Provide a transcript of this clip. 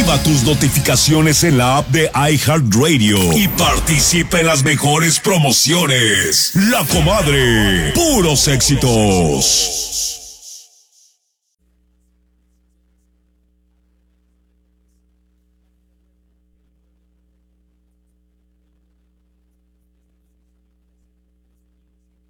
Activa tus notificaciones en la app de iHeartRadio y participa en las mejores promociones. La Comadre, puros éxitos.